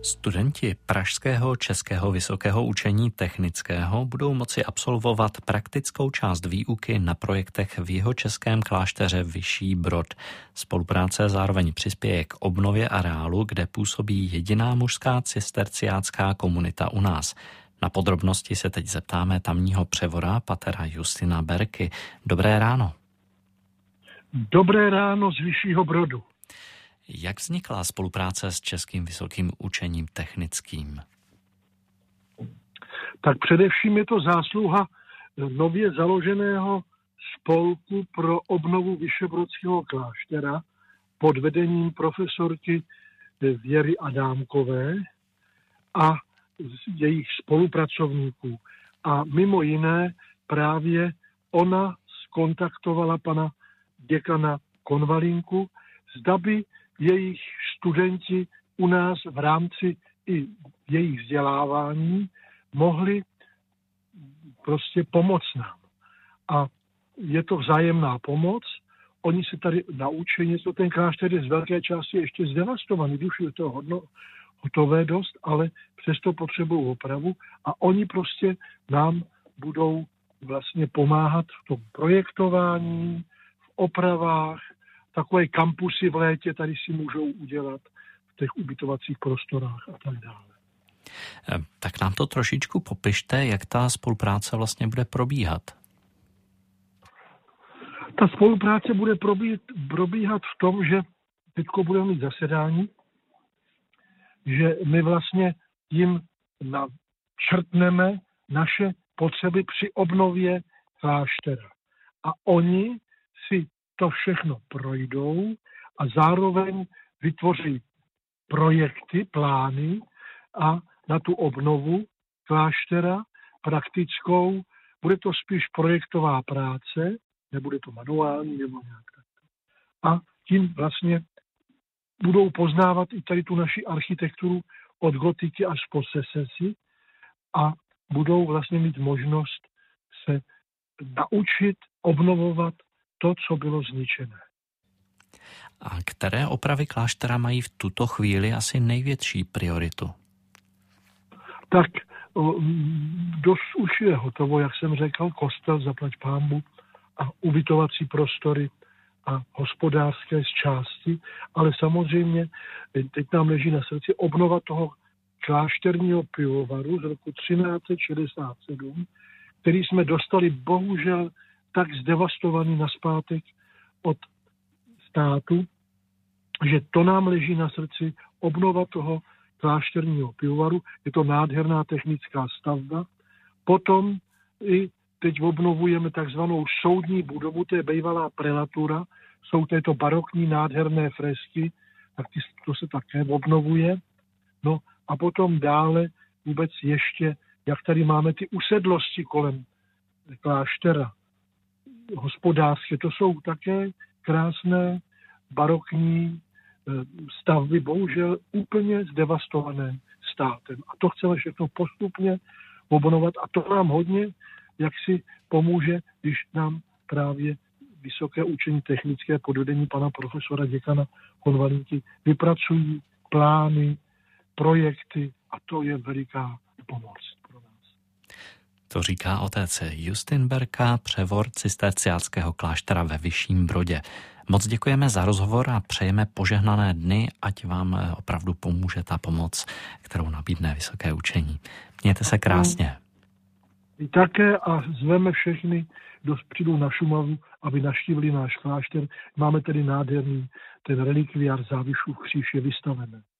Studenti Pražského českého vysokého učení technického budou moci absolvovat praktickou část výuky na projektech v jihočeském klášteře Vyšší Brod. Spolupráce zároveň přispěje k obnově areálu, kde působí jediná mužská cisterciácká komunita u nás. Na podrobnosti se teď zeptáme tamního převora patera Justina Berky. Dobré ráno. Dobré ráno z Vyššího Brodu. Jak vznikla spolupráce s Českým vysokým učením technickým? Tak především je to zásluha nově založeného spolku pro obnovu Vyšebrodského kláštera pod vedením profesorky Věry Adámkové a jejich spolupracovníků. A mimo jiné právě ona skontaktovala pana děkana Konvalinku, zda by jejich studenti u nás v rámci i jejich vzdělávání mohli prostě pomoct nám. A je to vzájemná pomoc. Oni se tady naučí něco, ten klášter je z velké části ještě zdevastovaný, už je to hotové dost, ale přesto potřebují opravu a oni prostě nám budou vlastně pomáhat v tom projektování, v opravách. Takové kampusy v létě tady si můžou udělat v těch ubytovacích prostorách a tak dále. Tak nám to trošičku popište, jak ta spolupráce vlastně bude probíhat. Ta spolupráce bude probíhat v tom, že teďko budeme mít zasedání, že my vlastně jim načrtneme naše potřeby při obnově kláštera. A oni si to všechno projdou a zároveň vytvoří projekty, plány a na tu obnovu kláštera praktickou. Bude to spíš projektová práce, nebude to manuální nebo nějak tak. A tím vlastně budou poznávat i tady tu naši architekturu od gotiky až po secesi a budou vlastně mít možnost se naučit obnovovat to, co bylo zničené. A které opravy kláštera mají v tuto chvíli asi největší prioritu? Tak dost už je hotovo, jak jsem řekl, kostel zaplať pánbu a ubytovací prostory a hospodářské z části, ale samozřejmě teď nám leží na srdci obnova toho klášterního pivovaru z roku 1367, který jsme dostali bohužel tak zdevastovaný nazpátek od státu, že to nám leží na srdci obnova toho klášterního pivovaru. Je to nádherná technická stavba. Potom i teď obnovujeme takzvanou soudní budovu, to je bývalá prelatura, jsou této barokní nádherné fresky, tak to se také obnovuje. No a potom dále vůbec ještě, jak tady máme ty usedlosti kolem kláštera, hospodářské, to jsou také krásné barokní stavby, bohužel úplně zdevastované státem. A to chceme všechno postupně obnovovat a to nám hodně jaksi pomůže, když nám právě Vysoké učení technické pod vedením pana profesora děkana Konvalinky vypracují plány, projekty a to je veliká pomoc pro nás. To říká otec Justin Berka, převor cisterciáckého kláštera ve Vyšším Brodě. Moc děkujeme za rozhovor a přejeme požehnané dny, ať vám opravdu pomůže ta pomoc, kterou nabídne Vysoké učení. Mějte se krásně. My také a zveme všechny, kdo přijdou na Šumavu, aby navštívili náš klášter. Máme tedy nádherný ten relikviár Závišův kříž je vystavený.